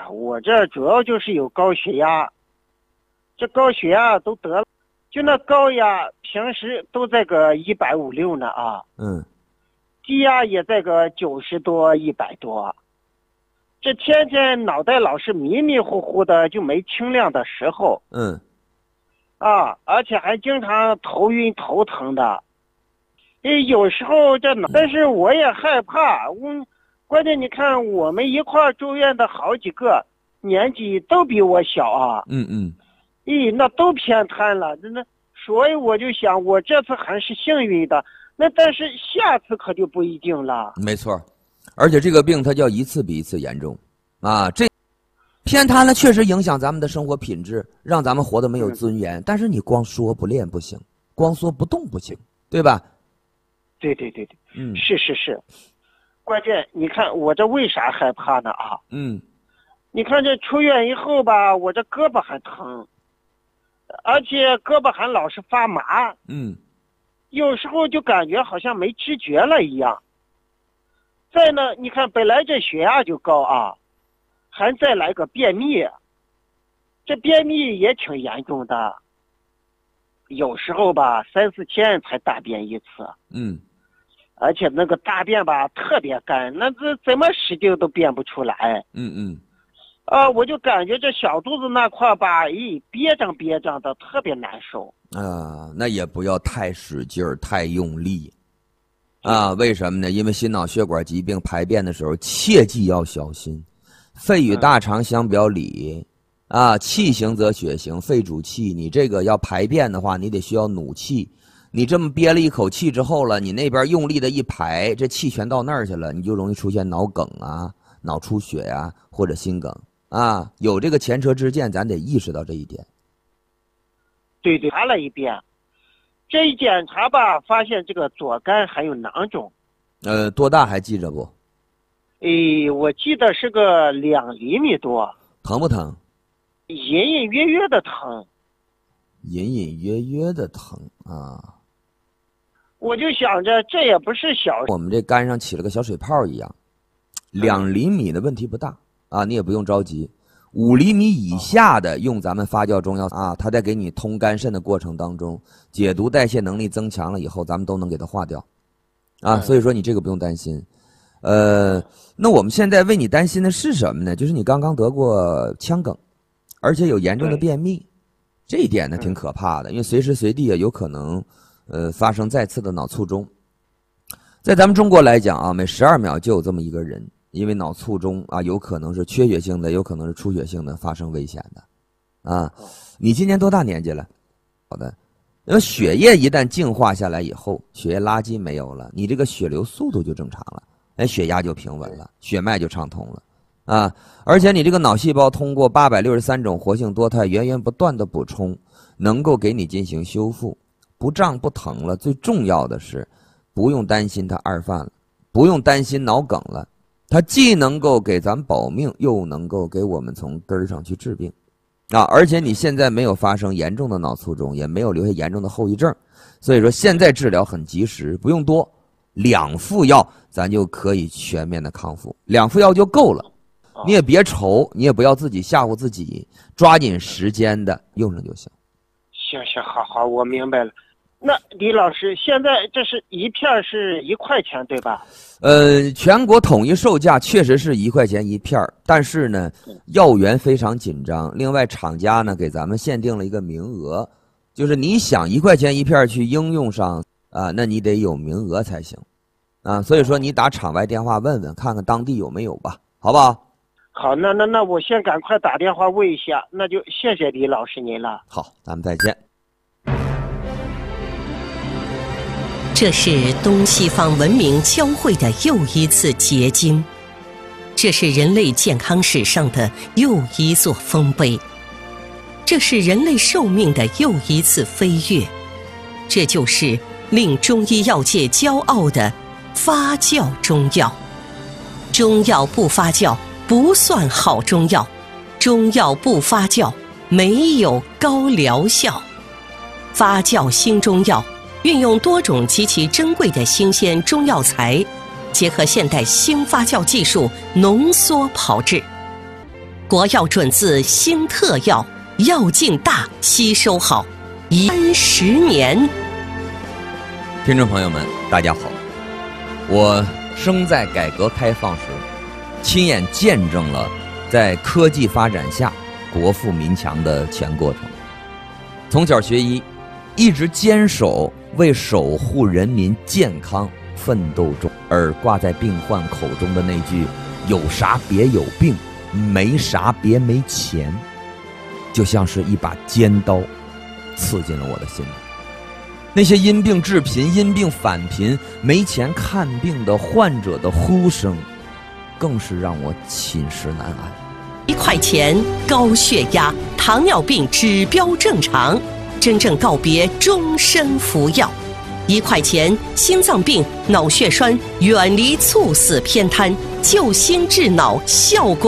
呀，我这主要就是有高血压，这高血压都得了，就那高压平时都在个150-160呢啊，低压也在个90多100多，这天天脑袋老是迷迷糊糊的，就没清亮的时候，而且还经常头晕头疼的，有时候但是我也害怕，关键你看我们一块住院的好几个年纪都比我小啊，那都偏瘫了，真的，所以我就想我这次还是幸运的，那但是下次可就不一定了。 没错，而且这个病它叫一次比一次严重啊，这偏瘫了确实影响咱们的生活品质，让咱们活得没有尊严，但是你光说不练不行，光说不动不行，对吧？ 对，是，关键你看我这为啥害怕呢啊？你看这出院以后吧，我这胳膊还疼，而且胳膊还老是发麻，有时候就感觉好像没知觉了一样。再呢，你看本来这血压就高啊，还再来个便秘，这便秘也挺严重的，有时候吧3-4天才大便一次，而且那个大便吧特别干，那这怎么使劲都便不出来，我就感觉这小肚子那块吧，憋胀的，特别难受啊。那也不要太使劲儿，太用力啊。为什么呢？因为心脑血管疾病排便的时候切记要小心，肺与大肠相表里啊，气行则血行，肺主气，你这个要排便的话，你得需要努气。你这么憋了一口气之后了，你那边用力的一排，这气全到那儿去了，你就容易出现脑梗啊、脑出血啊，或者心梗啊。有这个前车之鉴，咱得意识到这一点。 对，查了一遍，这一检查吧，发现这个左肝还有囊肿。 多大还记着不？ 我记得是个2厘米多。 疼不疼？ 隐隐约约的疼。 隐隐约约的疼啊。 我就想着这也不是小， 我们这肝上起了个小水泡一样，2厘米的问题不大啊，你也不用着急。5厘米以下的，用咱们发酵中药啊，它在给你通肝肾的过程当中，解毒代谢能力增强了以后，咱们都能给它化掉啊。所以说你这个不用担心。那我们现在为你担心的是什么呢？就是你刚刚得过腔梗，而且有严重的便秘，这一点呢挺可怕的，因为随时随地啊有可能发生再次的脑卒中。在咱们中国来讲啊，每12秒就有这么一个人因为脑卒中啊，有可能是缺血性的，有可能是出血性的发生危险的啊。你今年多大年纪了？好的，因为血液一旦净化下来以后，血液垃圾没有了，你这个血流速度就正常了，血压就平稳了，血脉就畅通了啊。而且你这个脑细胞通过863种活性多肽源源不断的补充，能够给你进行修复，不胀不疼了。最重要的是不用担心它二犯了，不用担心脑梗了，它既能够给咱保命，又能够给我们从根儿上去治病啊。而且你现在没有发生严重的脑卒中，也没有留下严重的后遗症，所以说现在治疗很及时，不用多，2副药咱就可以全面的康复，2副药就够了。你也别愁，你也不要自己吓唬自己，抓紧时间的用上就行。 行，好，我明白了。那李老师，现在这是一片是1块钱对吧？ 全国统一售价确实是1块钱一片，但是呢，药源非常紧张。另外，厂家呢给咱们限定了一个名额，就是你想1块钱一片去应用上啊，那你得有名额才行啊。所以说，你打厂外电话问问，看看当地有没有吧，好不好？ 好，那我先赶快打电话问一下，那就谢谢李老师您了。 好，咱们再见。 这是东西方文明交汇的又一次结晶，这是人类健康史上的又一座丰碑，这是人类寿命的又一次飞跃，这就是令中医药界骄傲的发酵中药。中药不发酵不算好中药，中药不发酵没有高疗效。发酵新中药运用多种极其珍贵的新鲜中药材，结合现代新发酵技术浓缩炮制， 国药准字新特药，药劲大，吸收好，30年。 听众朋友们，大家好，我生在改革开放时，亲眼见证了在科技发展下国富民强的全过程。从小学医，一直坚守为守护人民健康奋斗中，而挂在病患口中的那句“有啥别有病，没啥别没钱”，就像是一把尖刀刺进了我的心里。那些因病致贫、因病返贫、没钱看病的患者的呼声，更是让我寝食难安。 1块钱高血压、糖尿病指标正常，真正告别终身服药。1块钱心脏病、脑血栓远离猝死偏瘫，救心治脑效果